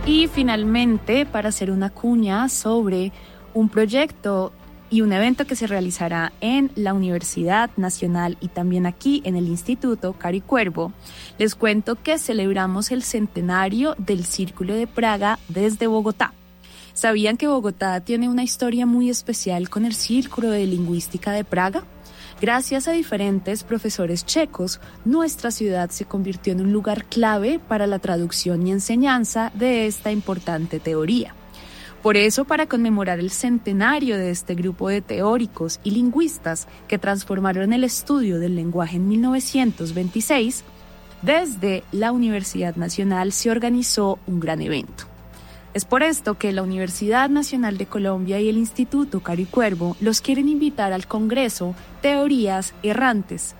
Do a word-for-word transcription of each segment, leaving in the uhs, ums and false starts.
Y finalmente, para hacer una cuña sobre un proyecto y un evento que se realizará en la Universidad Nacional y también aquí en el Instituto Caro y Cuervo, les cuento que celebramos el centenario del Círculo de Praga desde Bogotá. ¿Sabían que Bogotá tiene una historia muy especial con el Círculo de Lingüística de Praga? Gracias a diferentes profesores checos, nuestra ciudad se convirtió en un lugar clave para la traducción y enseñanza de esta importante teoría. Por eso, para conmemorar el centenario de este grupo de teóricos y lingüistas que transformaron el estudio del lenguaje en mil novecientos veintiséis, desde la Universidad Nacional se organizó un gran evento. Es por esto que la Universidad Nacional de Colombia y el Instituto Caro y Cuervo los quieren invitar al Congreso Teorías Errantes,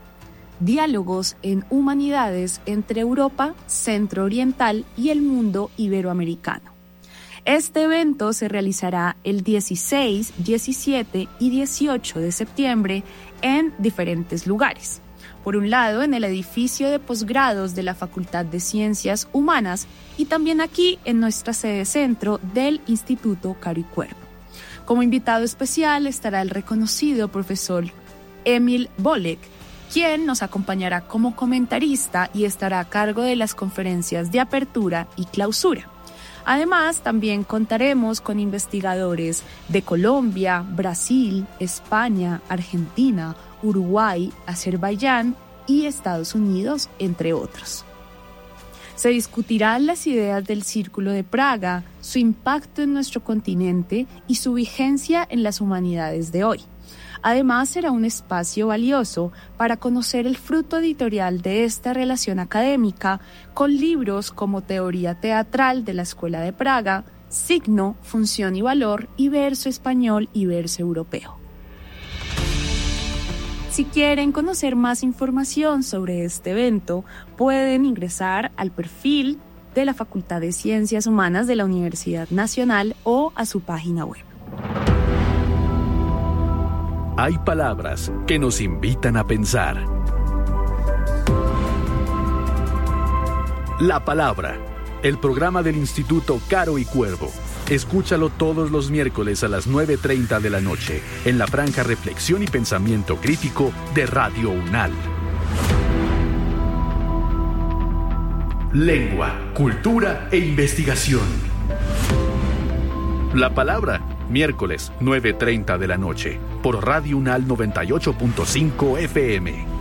diálogos en humanidades entre Europa, Centro Oriental y el mundo iberoamericano. Este evento se realizará el dieciséis, diecisiete y dieciocho de septiembre en diferentes lugares. Por un lado, en el edificio de posgrados de la Facultad de Ciencias Humanas y también aquí en nuestra sede centro del Instituto Caro y Cuervo. Como invitado especial estará el reconocido profesor Emil Bolek, quien nos acompañará como comentarista y estará a cargo de las conferencias de apertura y clausura. Además, también contaremos con investigadores de Colombia, Brasil, España, Argentina, Uruguay, Azerbaiyán y Estados Unidos, entre otros. Se discutirán las ideas del Círculo de Praga, su impacto en nuestro continente y su vigencia en las humanidades de hoy. Además, será un espacio valioso para conocer el fruto editorial de esta relación académica con libros como Teoría Teatral de la Escuela de Praga, Signo, Función y Valor y Verso Español y Verso Europeo. Si quieren conocer más información sobre este evento, pueden ingresar al perfil de la Facultad de Ciencias Humanas de la Universidad Nacional o a su página web. Hay palabras que nos invitan a pensar. La Palabra, el programa del Instituto Caro y Cuervo. Escúchalo todos los miércoles a las nueve treinta de la noche en la franja Reflexión y Pensamiento Crítico de Radio UNAL. Lengua, cultura e investigación. La Palabra, miércoles nueve treinta de la noche por Radio UNAL noventa y ocho punto cinco F M.